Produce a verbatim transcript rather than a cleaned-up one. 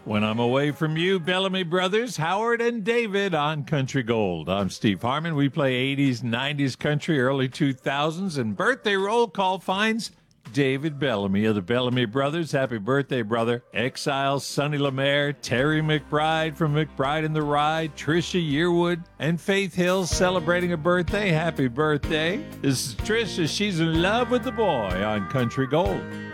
When I'm away from you, Bellamy Brothers, Howard and David on Country Gold. I'm Steve Harmon. We play eighties, nineties country, early two thousands, and birthday roll call finds David Bellamy of the Bellamy Brothers. Happy birthday, brother. Exiles, Sonny Lemaire, Terry McBride from McBride and the Ride, Trisha Yearwood, and Faith Hill celebrating a birthday. Happy birthday. This is Trisha. She's in love with the boy on Country Gold.